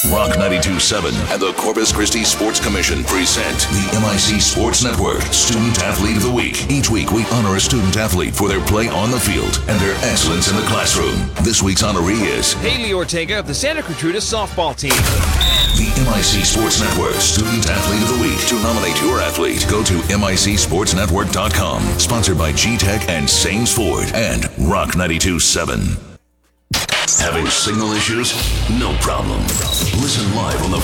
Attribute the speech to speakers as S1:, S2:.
S1: Rock 92.7 and the Corpus Christi Sports Commission present the MIC Sports Network Student Athlete of the Week. Each week, we honor a student athlete for their play on the field and their excellence in the classroom. This week's honoree is
S2: Haley Ortega of the Santa Gertruda softball team.
S1: the MIC Sports Network Student Athlete of the Week. To nominate your athlete, go to MICSportsNetwork.com. Sponsored by G-Tech and Sames Ford and Rock 92.7. Having signal issues? No problem. Listen live on the